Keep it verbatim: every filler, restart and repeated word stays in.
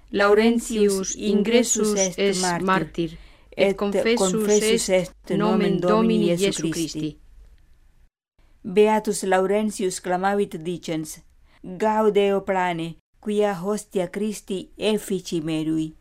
Laurentius ingressus est martyr, et confessus est nomen Domini Iesu Christi. Beatus Laurentius clamavit dicens: Gaudeo plane, quia hostia Christi effici merui.